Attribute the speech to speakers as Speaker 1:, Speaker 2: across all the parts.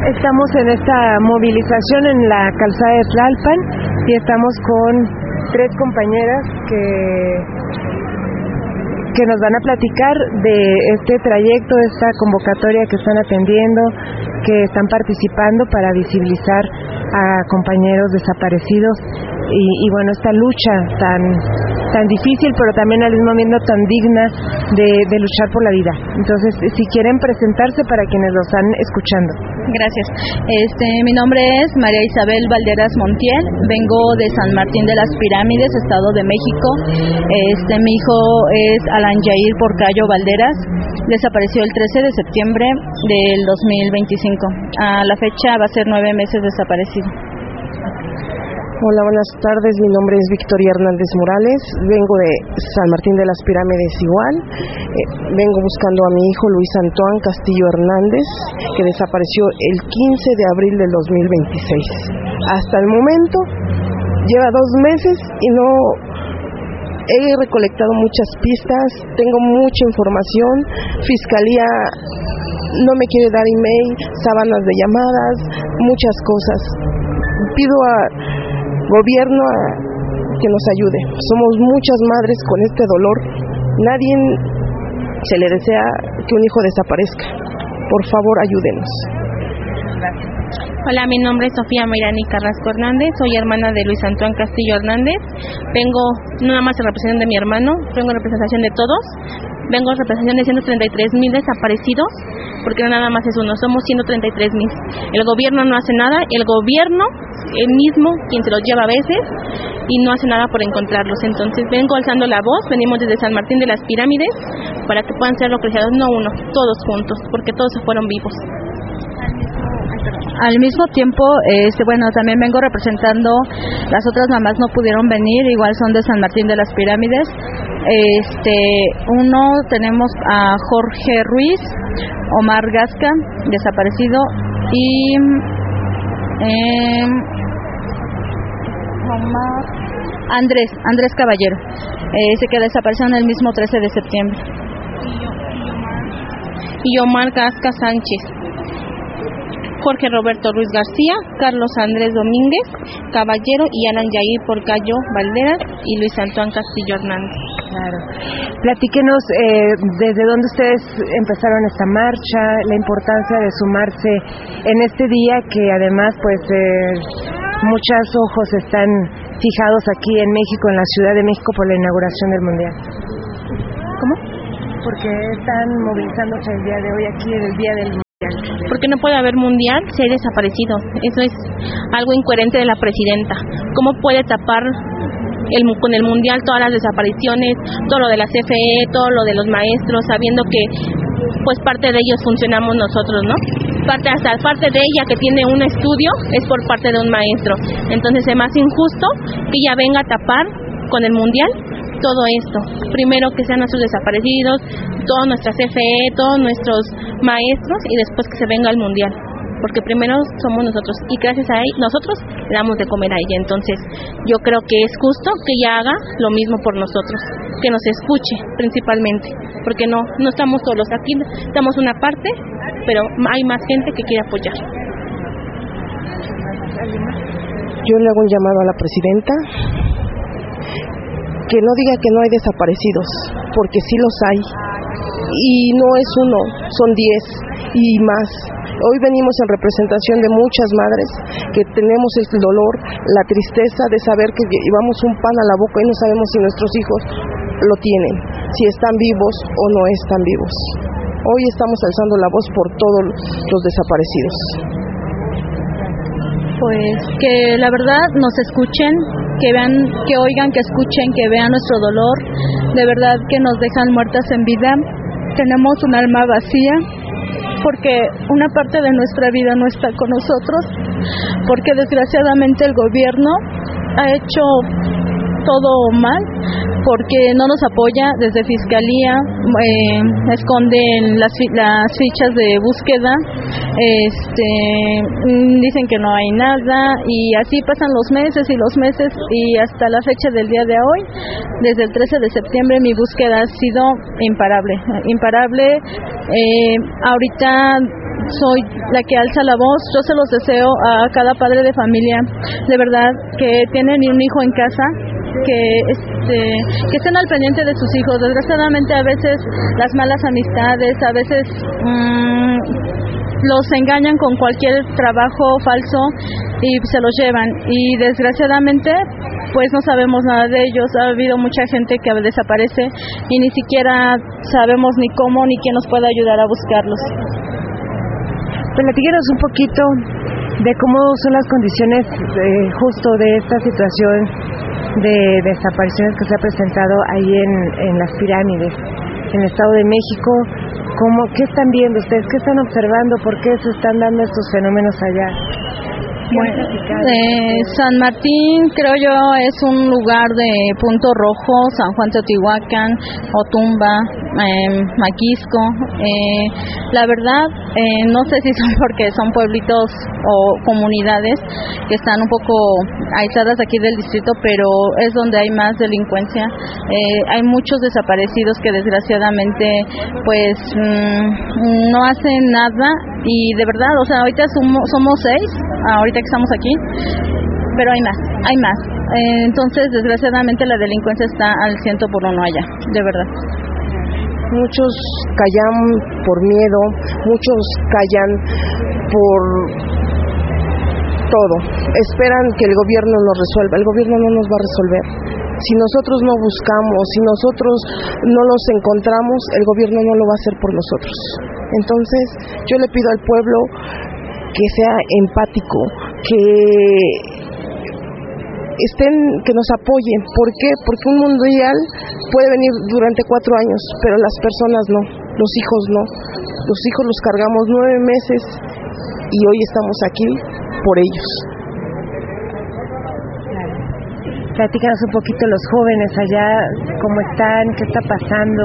Speaker 1: Estamos en esta movilización en la calzada de Tlalpan y estamos con 3 compañeras que nos van a platicar de este trayecto, de esta convocatoria que están atendiendo, que están participando para visibilizar a compañeros desaparecidos y bueno, esta lucha tan difícil, pero también al mismo tiempo tan digna de luchar por la vida. Entonces, si quieren presentarse para quienes lo están escuchando.
Speaker 2: Gracias. Mi nombre es María Isabel Valderas Montiel, vengo de San Martín de las Pirámides, Estado de México. Mi hijo es Alan Yair Porcayo Valderas, desapareció el 13 de septiembre del 2025. A la fecha va a ser 9 meses desaparecido.
Speaker 3: Hola, buenas tardes, mi nombre es Victoria Hernández Morales, vengo de San Martín de las Pirámides igual, vengo buscando a mi hijo Luis Antoine Castillo Hernández, que desapareció el 15 de abril del 2026. Hasta el momento lleva 2 meses y no he recolectado muchas pistas, tengo mucha información, Fiscalía no me quiere dar email, sábanas de llamadas, muchas cosas. Pido a gobierno que nos ayude. Somos muchas madres con este dolor. Nadie se le desea que un hijo desaparezca. Por favor, ayúdenos.
Speaker 4: Hola, mi nombre es Sofía Mayrani Carrasco Hernández, soy hermana de Luis Antoine Castillo Hernández. Vengo no nada más en representación de mi hermano, vengo en representación de todos. Vengo en representación de 133,000 desaparecidos, porque no nada más es uno, somos 133,000. El gobierno no hace nada, el gobierno el mismo quien se los lleva a veces y no hace nada por encontrarlos. Entonces vengo alzando la voz, venimos desde San Martín de las Pirámides para que puedan ser localizados, no uno, todos juntos, porque todos se fueron vivos.
Speaker 2: Al mismo tiempo, también vengo representando, las otras mamás no pudieron venir, igual son de San Martín de las Pirámides. Uno tenemos a Jorge Ruiz, Omar Gasca, desaparecido, y Andrés Caballero, que desaparecieron el mismo 13 de septiembre.
Speaker 4: Y Omar Gasca Sánchez, Jorge Roberto Ruiz García, Carlos Andrés Domínguez Caballero y Alan Yair Porcayo Valderas y Luis Antoine Castillo Hernández.
Speaker 1: Claro. Platíquenos desde dónde ustedes empezaron esta marcha, la importancia de sumarse en este día que además muchos ojos están fijados aquí en México, en la Ciudad de México, por la inauguración del Mundial.
Speaker 4: ¿Cómo?
Speaker 1: Porque están movilizándose el día de hoy aquí en el día del Mundial.
Speaker 4: Porque no puede haber mundial si hay desaparecidos. Eso es algo incoherente de la presidenta. ¿Cómo puede tapar con el mundial todas las desapariciones, todo lo de la CFE, todo lo de los maestros, sabiendo que pues parte de ellos funcionamos nosotros, ¿no? Hasta parte de ella que tiene un estudio es por parte de un maestro. Entonces es más injusto que ella venga a tapar con el mundial todo esto. Primero que sean nuestros desaparecidos, toda nuestra CFE, todos nuestros maestros, y después que se venga el mundial, porque primero somos nosotros y gracias a nosotros le damos de comer a ella. Entonces yo creo que es justo que ella haga lo mismo por nosotros, que nos escuche principalmente, porque no estamos solos, aquí estamos una parte, pero hay más gente que quiere apoyar.
Speaker 3: Yo le hago un llamado a la presidenta que no diga que no hay desaparecidos, porque sí los hay, y no es uno, son 10 y más. Hoy venimos en representación de muchas madres que tenemos el dolor, la tristeza de saber que llevamos un pan a la boca y no sabemos si nuestros hijos lo tienen, si están vivos o no están vivos. Hoy estamos alzando la voz por todos los desaparecidos.
Speaker 2: Pues que la verdad nos escuchen, que vean, que oigan, que escuchen, que vean nuestro dolor. De verdad que nos dejan muertas en vida. Tenemos un alma vacía porque una parte de nuestra vida no está con nosotros, porque desgraciadamente el gobierno ha hecho todo mal, porque no nos apoya desde Fiscalía, esconden las fichas de búsqueda, dicen que no hay nada, y así pasan los meses y hasta la fecha del día de hoy, desde el 13 de septiembre mi búsqueda ha sido imparable. Ahorita soy la que alza la voz. Yo se los deseo a cada padre de familia, de verdad, que tienen un hijo en casa, que estén al pendiente de sus hijos. Desgraciadamente a veces las malas amistades, a veces los engañan con cualquier trabajo falso y se los llevan, y desgraciadamente pues no sabemos nada de ellos. Ha habido mucha gente que desaparece y ni siquiera sabemos ni cómo ni quién nos puede ayudar a buscarlos.
Speaker 1: Platíquenos un poquito de cómo son las condiciones justo de esta situación de desapariciones que se ha presentado ahí en las pirámides, en el Estado de México. ¿Qué están viendo ustedes? ¿Qué están observando? ¿Por qué se están dando estos fenómenos allá?
Speaker 2: Bueno, San Martín, creo yo, es un lugar de punto rojo. San Juan Teotihuacán, Otumba, Maquisco. La verdad, no sé si son porque son pueblitos o comunidades que están un poco aisladas aquí del distrito, pero es donde hay más delincuencia. Hay muchos desaparecidos que desgraciadamente pues no hacen nada, y de verdad, o sea, ahorita somos 6, ahorita que estamos aquí, pero hay más. Entonces, desgraciadamente la delincuencia está al 100 por 1 allá, de verdad.
Speaker 3: Muchos callan por miedo, muchos callan por todo. Esperan que el gobierno nos resuelva. El gobierno no nos va a resolver. Si nosotros no buscamos, si nosotros no los encontramos, el gobierno no lo va a hacer por nosotros. Entonces, yo le pido al pueblo que sea empático, que nos apoyen. ¿Por qué? Porque un mundial puede venir durante 4 años, pero las personas no, los hijos no. Los hijos los cargamos 9 meses y hoy estamos aquí por ellos.
Speaker 1: Platícanos un poquito los jóvenes allá, cómo están, qué está pasando.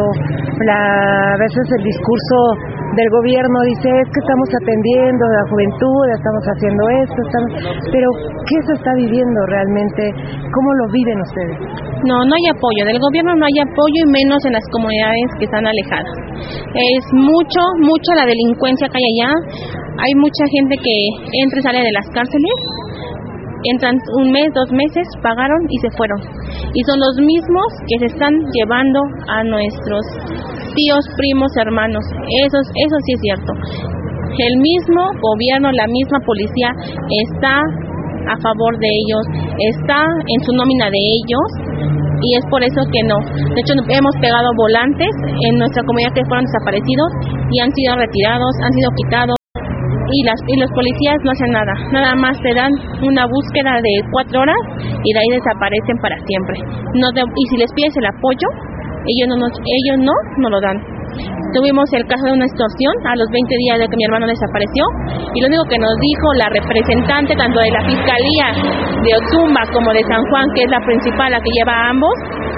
Speaker 1: A veces el discurso del gobierno dice, es que estamos atendiendo a la juventud, estamos haciendo esto, pero ¿qué se está viviendo realmente? ¿Cómo lo viven ustedes?
Speaker 4: No hay apoyo, del gobierno no hay apoyo, y menos en las comunidades que están alejadas. Es mucho la delincuencia que hay allá. Hay mucha gente que entra y sale de las cárceles. Entran 1 mes, 2 meses, pagaron y se fueron. Y son los mismos que se están llevando a nuestros tíos, primos, hermanos. Eso sí es cierto. El mismo gobierno, la misma policía está a favor de ellos, está en su nómina de ellos, y es por eso que no. De hecho, hemos pegado volantes en nuestra comunidad que fueron desaparecidos y han sido retirados, han sido quitados. Y los policías no hacen nada más te dan una búsqueda de 4 horas y de ahí desaparecen para siempre. Y si les pides el apoyo, ellos no lo dan. Tuvimos el caso de una extorsión a los 20 días de que mi hermano desapareció, y lo único que nos dijo la representante tanto de la Fiscalía de Otumba como de San Juan, que es la principal, la que lleva a ambos,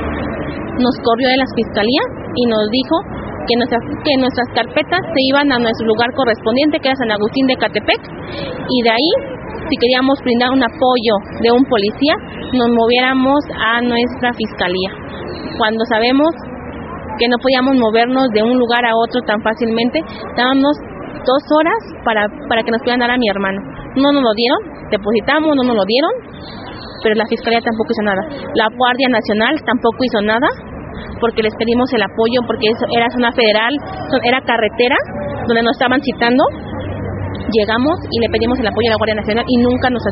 Speaker 4: nos corrió de las fiscalías y nos dijo que nuestras carpetas se iban a nuestro lugar correspondiente, que era San Agustín de Ecatepec, y de ahí, si queríamos brindar un apoyo de un policía, nos moviéramos a nuestra fiscalía, cuando sabemos que no podíamos movernos de un lugar a otro tan fácilmente. Dábamos 2 horas para que nos pudieran dar a mi hermano. No nos lo dieron, depositamos, no nos lo dieron, pero la fiscalía tampoco hizo nada. La Guardia Nacional tampoco hizo nada, porque les pedimos el apoyo, porque eso era zona federal, era carretera donde nos estaban citando. Llegamos y le pedimos el apoyo a la Guardia Nacional y nunca nos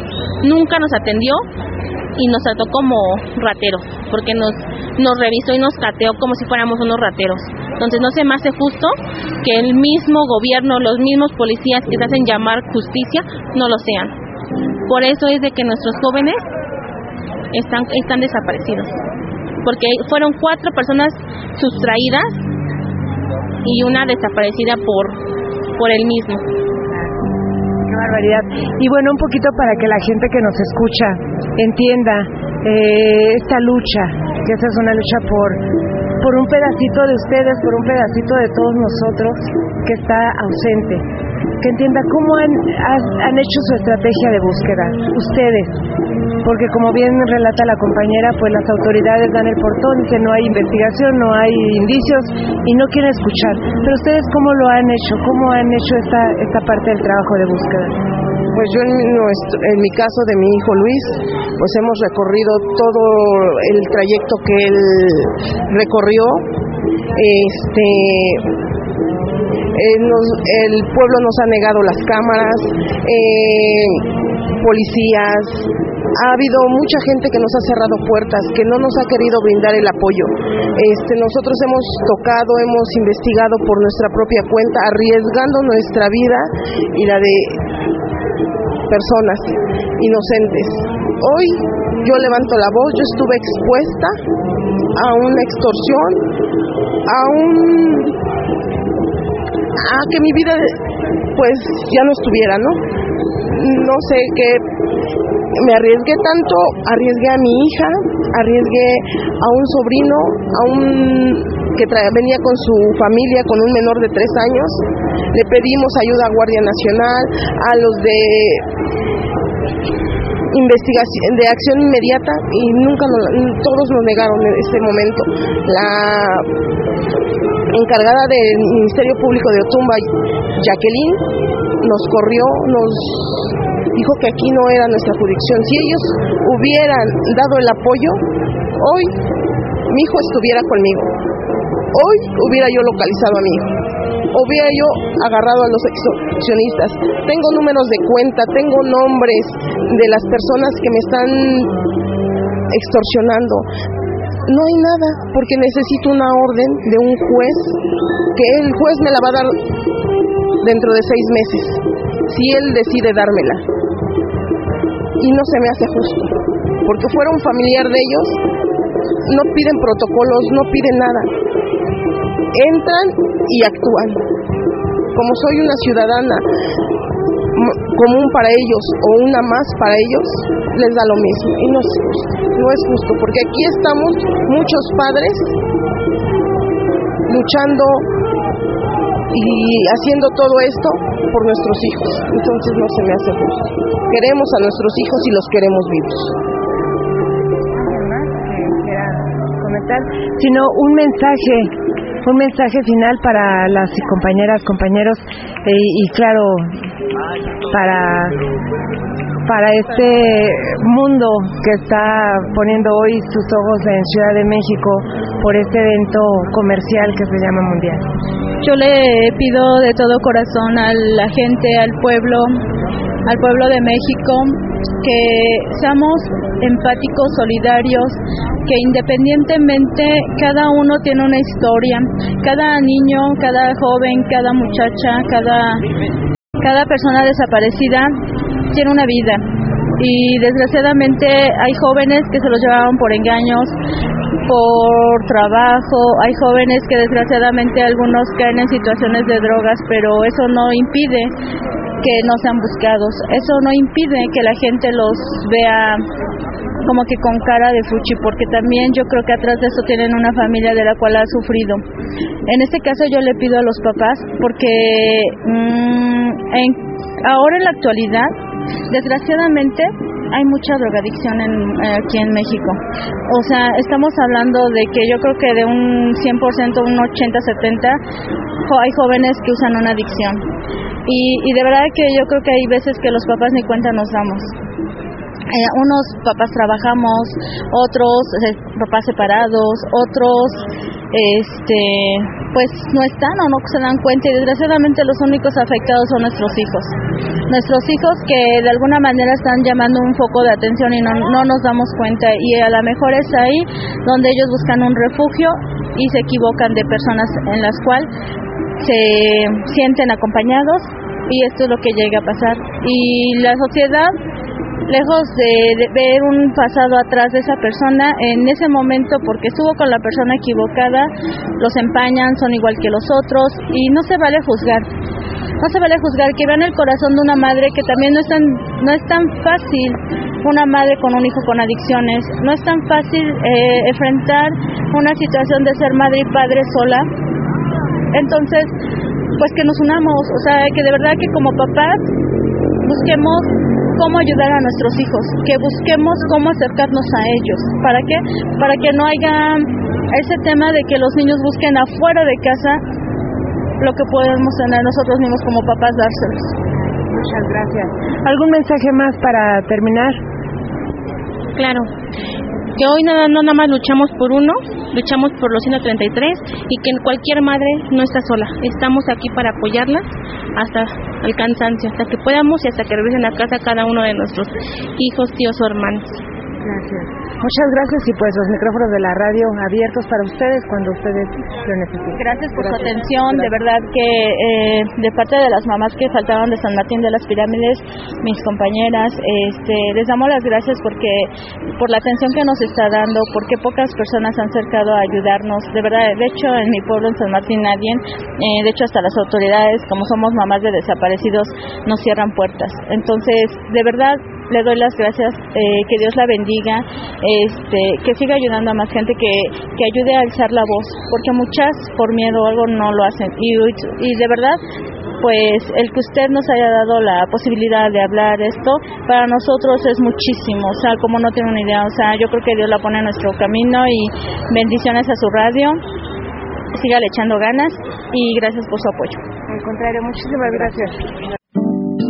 Speaker 4: atendió y nos trató como rateros, porque nos revisó y nos cateó como si fuéramos unos rateros. Entonces no se me hace justo que el mismo gobierno, los mismos policías que se hacen llamar justicia, no lo sean. Por eso es de que nuestros jóvenes están desaparecidos, porque fueron 4 personas sustraídas y una desaparecida por él mismo.
Speaker 1: Qué barbaridad. Y bueno, un poquito para que la gente que nos escucha entienda esta lucha, que esa es una lucha por un pedacito de ustedes, por un pedacito de todos nosotros que está ausente. Que entienda cómo han hecho su estrategia de búsqueda, ustedes. porque como bien relata la compañera, pues las autoridades dan el portón, dicen no hay investigación, no hay indicios y no quieren escuchar. Pero ustedes, ¿cómo lo han hecho? ¿Cómo han hecho esta parte del trabajo de búsqueda?
Speaker 3: Pues yo en mi caso de mi hijo Luis, pues hemos recorrido todo el trayecto que él recorrió. El pueblo nos ha negado las cámaras, policías, ha habido mucha gente que nos ha cerrado puertas, que no nos ha querido brindar el apoyo. Nosotros hemos tocado, hemos investigado por nuestra propia cuenta, arriesgando nuestra vida y la de personas inocentes. Hoy yo levanto la voz, yo estuve expuesta a una extorsión, a que mi vida pues ya no estuviera, no sé, que me arriesgué tanto, arriesgué a mi hija, arriesgué a un sobrino, que venía con su familia, con un menor de 3 años. Le pedimos ayuda a Guardia Nacional, a los de investigación, de acción inmediata, y todos nos negaron en ese momento. La encargada del Ministerio Público de Otumba, Jacqueline, nos corrió, nos dijo que aquí no era nuestra jurisdicción. Si ellos hubieran dado el apoyo, hoy mi hijo estuviera conmigo. Hoy hubiera yo localizado a mi hijo, hubiera yo agarrado a los extorsionistas. Tengo números de cuenta, tengo nombres de las personas que me están extorsionando. No hay nada, porque necesito una orden de un juez, que el juez me la va a dar dentro de 6 meses, si él decide dármela. Y no se me hace justo, porque fuera un familiar de ellos, no piden protocolos, no piden nada. Entran y actúan. Como soy una ciudadana común para ellos o una más para ellos, les da lo mismo. Y no es justo, porque aquí estamos muchos padres luchando y haciendo todo esto por nuestros hijos. Entonces no se me hace justo. Queremos a nuestros hijos y los queremos vivos.
Speaker 1: Sino un mensaje final para las compañeras, compañeros, y claro, para este mundo que está poniendo hoy sus ojos en Ciudad de México por este evento comercial que se llama Mundial.
Speaker 2: Yo le pido de todo corazón a la gente, al pueblo de México, que seamos empáticos, solidarios, que independientemente cada uno tiene una historia, cada niño, cada joven, cada muchacha, cada persona desaparecida tiene una vida, y desgraciadamente hay jóvenes que se los llevaban por engaños, por trabajo, hay jóvenes que desgraciadamente algunos caen en situaciones de drogas, pero eso no impide que no sean buscados, eso no impide que la gente los vea como que con cara de fuchi, porque también yo creo que atrás de eso tienen una familia de la cual ha sufrido. En este caso yo le pido a los papás, porque ahora en la actualidad, desgraciadamente, hay mucha drogadicción aquí en México. O sea, estamos hablando de que yo creo que de un 100%, un 80-70, hay jóvenes que usan una adicción. Y de verdad que yo creo que hay veces que los papás ni cuenta nos damos. Unos papás trabajamos, otros papás separados, otros pues no están o no se dan cuenta, y desgraciadamente los únicos afectados son nuestros hijos que de alguna manera están llamando un foco de atención y no nos damos cuenta, y a lo mejor es ahí donde ellos buscan un refugio y se equivocan de personas en las cuales se sienten acompañados, y esto es lo que llega a pasar. Y la sociedad, lejos de ver un pasado atrás de esa persona, en ese momento, porque estuvo con la persona equivocada, los empañan, son igual que los otros, y no se vale juzgar. No se vale juzgar, que vean el corazón de una madre, que también no es tan fácil una madre con un hijo con adicciones, no es tan fácil enfrentar una situación de ser madre y padre sola. Entonces, pues que nos unamos, o sea, que de verdad que como papás busquemos cómo ayudar a nuestros hijos, que busquemos cómo acercarnos a ellos. ¿Para qué? Para que no haya ese tema de que los niños busquen afuera de casa lo que podemos tener nosotros mismos como papás dárselos.
Speaker 1: Muchas gracias. ¿Algún mensaje más para terminar?
Speaker 4: Claro, que hoy no nada más luchamos por uno, luchamos por los 133 y que cualquier madre no está sola. Estamos aquí para apoyarlas hasta el cansancio, hasta que podamos y hasta que regresen a casa cada uno de nuestros hijos, tíos o hermanos.
Speaker 1: Gracias. Muchas gracias y pues los micrófonos de la radio abiertos para ustedes cuando ustedes lo necesiten.
Speaker 2: Gracias por su atención, de verdad que de parte de las mamás que faltaban de San Martín de las Pirámides, mis compañeras, les damos las gracias porque por la atención que nos está dando, porque pocas personas han acercado a ayudarnos, de verdad, de hecho en mi pueblo en San Martín nadie, de hecho hasta las autoridades, como somos mamás de desaparecidos, nos cierran puertas. Entonces, de verdad, le doy las gracias, que Dios la bendiga, que siga ayudando a más gente, que ayude a alzar la voz, porque muchas por miedo o algo no lo hacen, y de verdad, pues el que usted nos haya dado la posibilidad de hablar esto, para nosotros es muchísimo, o sea, como no tiene una idea, o sea, yo creo que Dios la pone en nuestro camino, y bendiciones a su radio, sígale echando ganas, y gracias por su apoyo.
Speaker 1: Al contrario, muchísimas gracias.